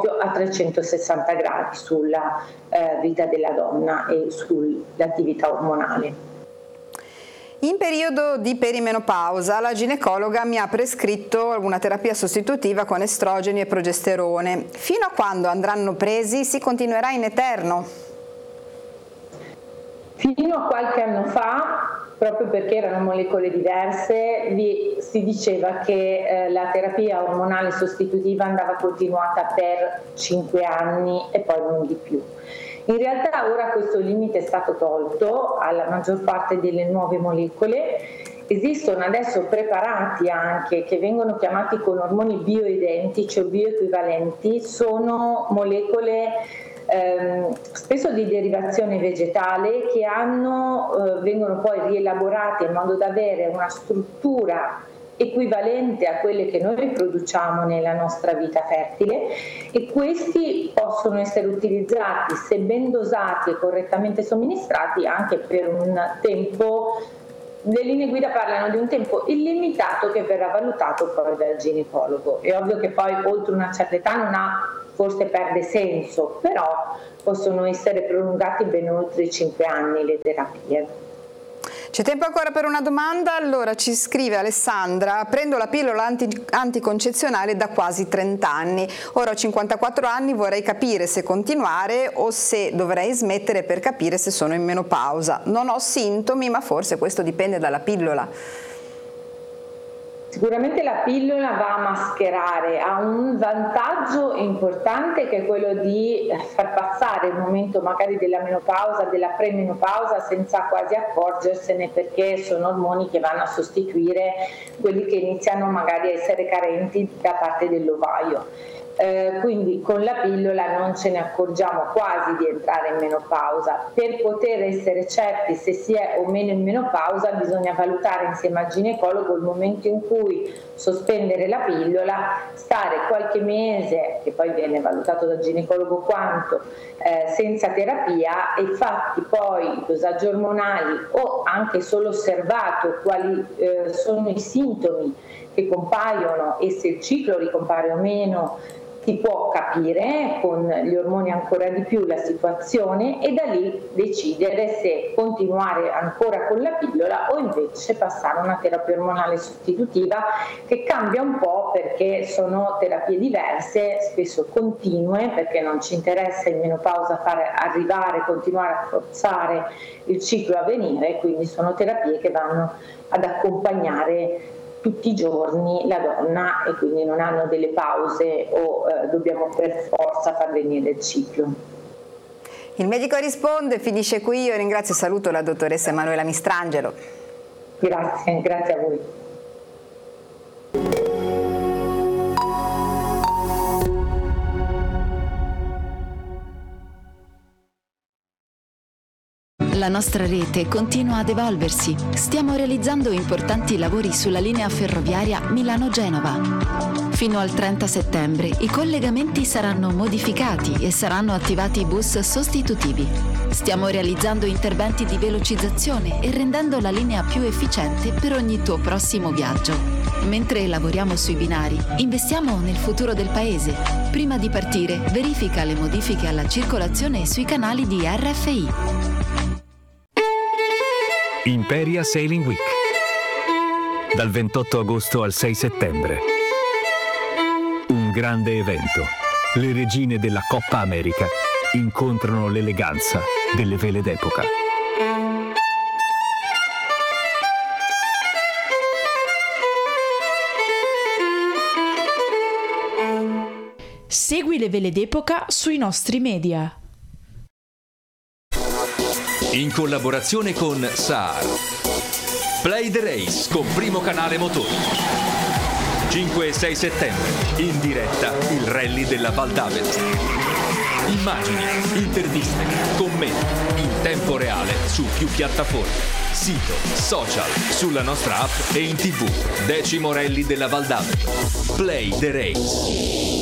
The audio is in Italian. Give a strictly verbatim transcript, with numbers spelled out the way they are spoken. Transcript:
proprio a trecentosessanta gradi sulla eh, vita della donna e sull'attività ormonale. In periodo di perimenopausa la ginecologa mi ha prescritto una terapia sostitutiva con estrogeni e progesterone. Fino a quando andranno presi? Si continuerà in eterno? Fino a qualche anno fa, proprio perché erano molecole diverse, vi si diceva che eh, la terapia ormonale sostitutiva andava continuata per cinque anni e poi non di più. In realtà ora questo limite è stato tolto alla maggior parte delle nuove molecole. Esistono adesso preparati anche che vengono chiamati con ormoni bioidentici o bioequivalenti, sono molecole ehm, spesso di derivazione vegetale che hanno, eh, vengono poi rielaborate in modo da avere una struttura equivalente a quelle che noi riproduciamo nella nostra vita fertile, e questi possono essere utilizzati, se ben dosati e correttamente somministrati, anche per un tempo. Le linee guida parlano di un tempo illimitato che verrà valutato poi dal ginecologo. È ovvio che poi oltre una certa età non ha, forse perde senso, però possono essere prolungati ben oltre i cinque anni le terapie. C'è tempo ancora per una domanda? Allora ci scrive Alessandra: prendo la pillola anti- anticoncezionale da quasi trenta anni, ora ho cinquantaquattro anni, vorrei capire se continuare o se dovrei smettere per capire se sono in menopausa. Non ho sintomi, ma forse questo dipende dalla pillola. Sicuramente la pillola va a mascherare, ha un vantaggio importante che è quello di far passare il momento magari della menopausa, della premenopausa senza quasi accorgersene, perché sono ormoni che vanno a sostituire quelli che iniziano magari a essere carenti da parte dell'ovaio. Eh, quindi con la pillola non ce ne accorgiamo quasi di entrare in menopausa. Per poter essere certi se si è o meno in menopausa bisogna valutare insieme al ginecologo il momento in cui sospendere la pillola, stare qualche mese, che poi viene valutato dal ginecologo quanto, eh, senza terapia, e fatti poi i dosaggi ormonali o anche solo osservato quali eh, sono i sintomi che compaiono e se il ciclo ricompare o meno, si può capire con gli ormoni ancora di più la situazione e da lì decidere se continuare ancora con la pillola o invece passare a una terapia ormonale sostitutiva, che cambia un po' perché sono terapie diverse, spesso continue, perché non ci interessa in menopausa fare arrivare, continuare a forzare il ciclo a venire, quindi sono terapie che vanno ad accompagnare tutti i giorni la donna e quindi non hanno delle pause o eh, dobbiamo per forza far venire il ciclo. Il medico risponde, finisce qui. Io ringrazio e saluto la dottoressa Emanuela Mistrangelo. Grazie, grazie a voi. La nostra rete continua ad evolversi. Stiamo realizzando importanti lavori sulla linea ferroviaria Milano-Genova. Fino al trenta settembre i collegamenti saranno modificati e saranno attivati bus sostitutivi. Stiamo realizzando interventi di velocizzazione e rendendo la linea più efficiente per ogni tuo prossimo viaggio. Mentre lavoriamo sui binari, investiamo nel futuro del paese. Prima di partire, verifica le modifiche alla circolazione sui canali di R F I. Imperia Sailing Week, dal ventotto agosto al sei settembre. Un grande evento. Le regine della Coppa America incontrano l'eleganza delle vele d'epoca. Segui le vele d'epoca sui nostri media. In collaborazione con Saar. Play the Race con Primo Canale Motori. cinque e sei settembre, in diretta il rally della Val d'Avelta. Immagini, interviste, commenti, in tempo reale su più piattaforme, sito, social, sulla nostra app e in tv. Decimo rally della Val d'Avelta. Play the Race.